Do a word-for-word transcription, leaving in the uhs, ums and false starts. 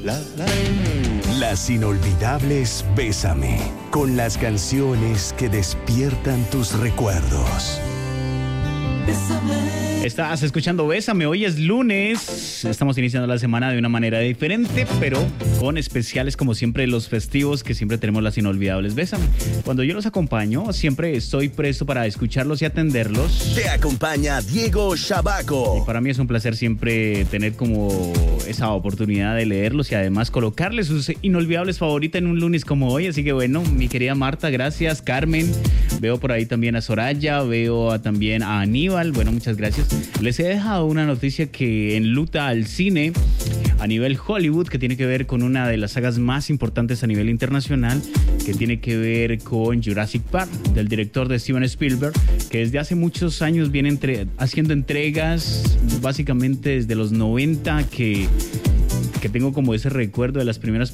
la, la. Las inolvidables Bésame, con las canciones que despiertan tus recuerdos. Bésame. Estás escuchando Bésame, hoy es lunes, estamos iniciando la semana de una manera diferente, pero con especiales como siempre los festivos que siempre tenemos las inolvidables Bésame. Cuando yo los acompaño, siempre estoy presto para escucharlos y atenderlos. Te acompaña Diego Shabaco. Y para mí es un placer siempre tener como esa oportunidad de leerlos y además colocarles sus inolvidables favoritas en un lunes como hoy. Así que bueno, mi querida Marta, gracias. Carmen, veo por ahí también a Soraya, veo a, también a Aníbal. Bueno, muchas gracias. Les he dejado una noticia que enluta al cine a nivel Hollywood, que tiene que ver con una de las sagas más importantes a nivel internacional, que tiene que ver con Jurassic Park, del director de Steven Spielberg, que desde hace muchos años viene entre, haciendo entregas, básicamente desde los noventa, que, que tengo como ese recuerdo de las primeras